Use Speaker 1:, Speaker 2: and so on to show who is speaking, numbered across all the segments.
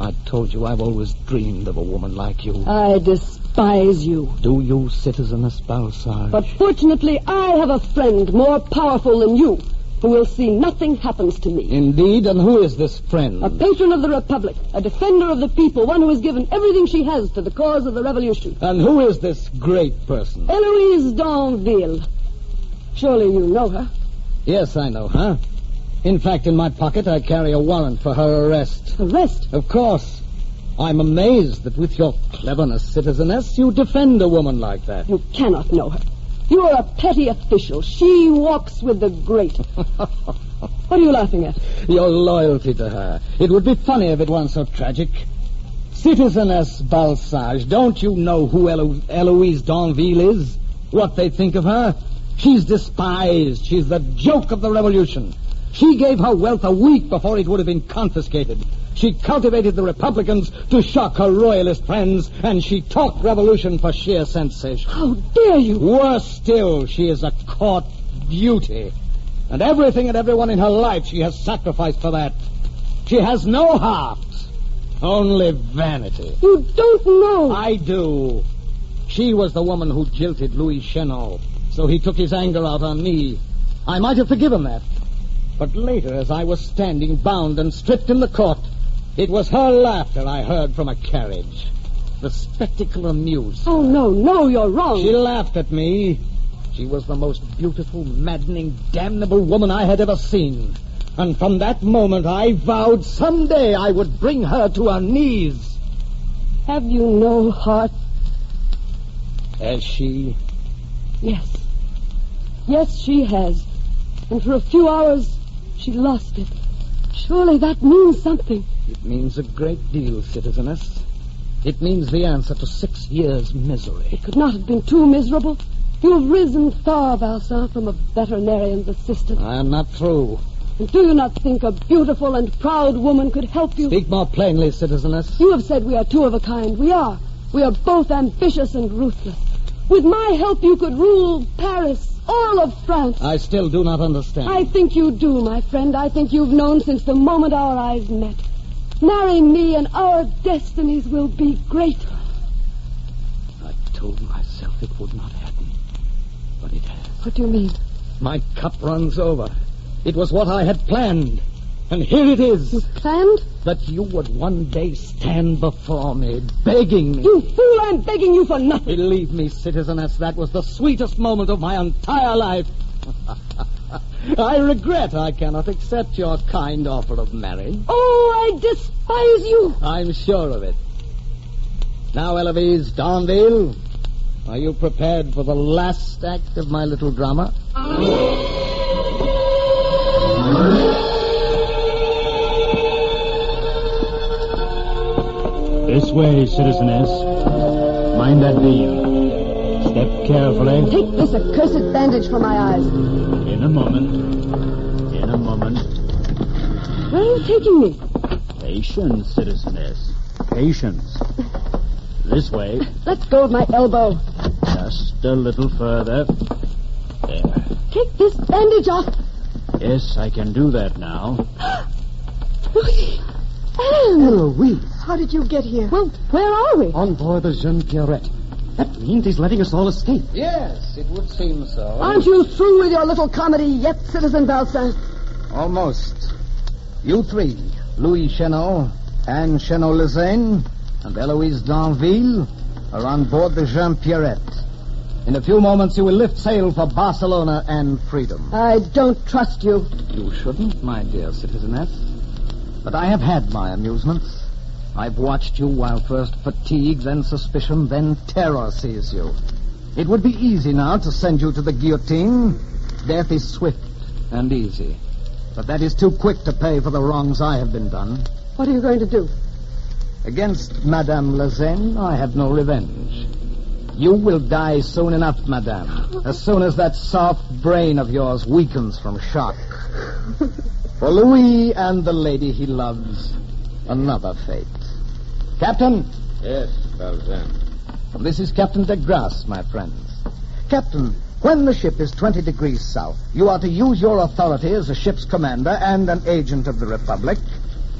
Speaker 1: I told you I've always dreamed of a woman like you.
Speaker 2: I despise you.
Speaker 1: Do you, Citizeness Balsage?
Speaker 2: But fortunately, I have a friend more powerful than you, who will see nothing happens to me.
Speaker 1: Indeed, and who is this friend?
Speaker 2: A patron of the Republic, a defender of the people, one who has given everything she has to the cause of the revolution.
Speaker 1: And who is this great person?
Speaker 2: Eloise d'Anville. Surely you know her.
Speaker 1: Yes, I know her. In fact, in my pocket, I carry a warrant for her arrest.
Speaker 2: Arrest?
Speaker 1: Of course. I'm amazed that with your cleverness, Citizeness, you defend a woman like that.
Speaker 2: You cannot know her. You are a petty official. She walks with the great. What are you laughing at?
Speaker 1: Your loyalty to her. It would be funny if it weren't so tragic. Citizeness Balsage, don't you know who Eloise d'Anville is? What they think of her? She's despised. She's the joke of the revolution. She gave her wealth a week before it would have been confiscated. She cultivated the Republicans to shock her royalist friends, and she talked revolution for sheer sensation.
Speaker 2: How dare you?
Speaker 1: Worse still, she is a court beauty. And everything and everyone in her life she has sacrificed for that. She has no heart, only vanity.
Speaker 2: You don't know.
Speaker 1: I do. She was the woman who jilted Louis Chenot, so he took his anger out on me. I might have forgiven that. But later, as I was standing bound and stripped in the court, it was her laughter I heard from a carriage. The spectacle amused her.
Speaker 2: Oh, no, you're wrong.
Speaker 1: She laughed at me. She was the most beautiful, maddening, damnable woman I had ever seen. And from that moment, I vowed someday I would bring her to her knees.
Speaker 2: Have you no heart?
Speaker 1: Has she?
Speaker 2: Yes. Yes, she has. And for a few hours, she lost it. Surely that means something.
Speaker 1: It means a great deal, Citizeness. It means the answer to 6 years' misery.
Speaker 2: It could not have been too miserable. You have risen far, Balsam, from a veterinarian's assistant.
Speaker 1: I am not through.
Speaker 2: And do you not think a beautiful and proud woman could help you?
Speaker 1: Speak more plainly, Citizeness.
Speaker 2: You have said we are two of a kind. We are. We are both ambitious and ruthless. With my help, you could rule Paris, all of France.
Speaker 1: I still do not understand.
Speaker 2: I think you do, my friend. I think you've known since the moment our eyes met. Marry me and our destinies will be great.
Speaker 1: I told myself it would not happen, but it has.
Speaker 2: What do you mean?
Speaker 1: My cup runs over. It was what I had planned, and here it is.
Speaker 2: You planned?
Speaker 1: That you would one day stand before me, begging me.
Speaker 2: You fool, I'm begging you for nothing.
Speaker 1: Believe me, Citizeness, that was the sweetest moment of my entire life. I regret I cannot accept your kind offer of marriage.
Speaker 2: Oh, I despise you.
Speaker 1: I'm sure of it. Now, Eloise d'Anville, are you prepared for the last act of my little drama?
Speaker 3: This way, Citizeness. Mind that beam. Step carefully.
Speaker 2: Take this accursed bandage from my eyes.
Speaker 3: In a moment. In a moment.
Speaker 2: Where are you taking me?
Speaker 3: Patience, Citizeness. Patience. This way.
Speaker 2: Let go of my elbow.
Speaker 3: Just a little further. There.
Speaker 2: Take this bandage off.
Speaker 3: Yes, I can do that now.
Speaker 2: Louis. Anne.
Speaker 4: Eloise, how did you get here?
Speaker 2: Well, where are we?
Speaker 4: On board the Jeune Pierrette. That means he's letting us all escape.
Speaker 1: Yes, it would seem so.
Speaker 2: Aren't you through with your little comedy yet, Citizen Balsam?
Speaker 1: Almost. You three, Louis Chenot, Anne Chenot-Lezaine, and Eloise d'Anville, are on board the Jeune Pierrette. In a few moments, you will lift sail for Barcelona and freedom.
Speaker 2: I don't trust you.
Speaker 1: You shouldn't, my dear Citizeness. But I have had my amusements. I've watched you while first fatigue, then suspicion, then terror seized you. It would be easy now to send you to the guillotine. Death is swift and easy. But that is too quick to pay for the wrongs I have been done.
Speaker 2: What are you going to do?
Speaker 1: Against Madame Lezaine, I have no revenge. You will die soon enough, Madame, as soon as that soft brain of yours weakens from shock. For Louis and the lady he loves, another fate. Captain?
Speaker 5: Yes, Balsam.
Speaker 1: This is Captain de Grasse, my friends. Captain, when the ship is 20 degrees south, you are to use your authority as a ship's commander and an agent of the Republic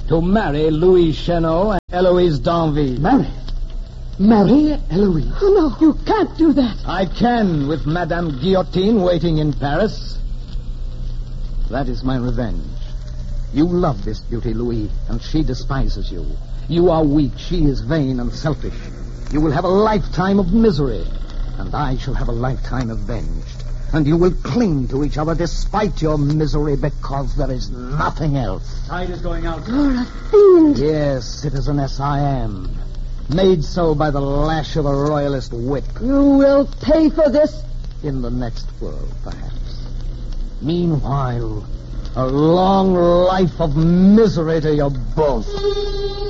Speaker 1: to marry Louis Chenot and Eloise Danville.
Speaker 4: Marry Eloise?
Speaker 2: Oh, no, you can't do that.
Speaker 1: I can, with Madame Guillotine waiting in Paris. That is my revenge. You love this beauty, Louis, and she despises you. You are weak, she is vain and selfish. You will have a lifetime of misery, and I shall have a lifetime avenged. And you will cling to each other despite your misery because there is nothing else.
Speaker 3: Tide is going out.
Speaker 2: You're a fiend.
Speaker 1: Yes, citizeness, I am. Made so by the lash of a royalist whip.
Speaker 2: You will pay for this.
Speaker 1: In the next world, perhaps. Meanwhile, a long life of misery to you both.